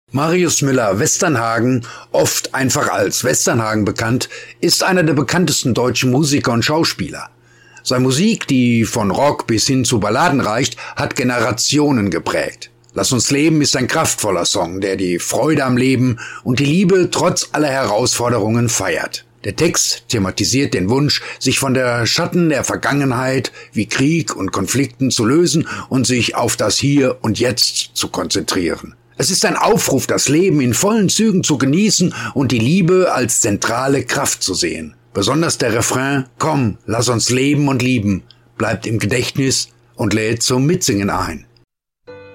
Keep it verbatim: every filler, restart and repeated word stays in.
Marius Müller-Westernhagen, oft einfach als Westernhagen bekannt, ist einer der bekanntesten deutschen Musiker und Schauspieler. Seine Musik, die von Rock bis hin zu Balladen reicht, hat Generationen geprägt. Lass uns leben ist ein kraftvoller Song, der die Freude am Leben und die Liebe trotz aller Herausforderungen feiert. Der Text thematisiert den Wunsch, sich von der Schatten der Vergangenheit wie Krieg und Konflikten zu lösen und sich auf das Hier und Jetzt zu konzentrieren. Es ist ein Aufruf, das Leben in vollen Zügen zu genießen und die Liebe als zentrale Kraft zu sehen. Besonders der Refrain „Komm, lass uns leben und lieben“ bleibt im Gedächtnis und lädt zum Mitsingen ein.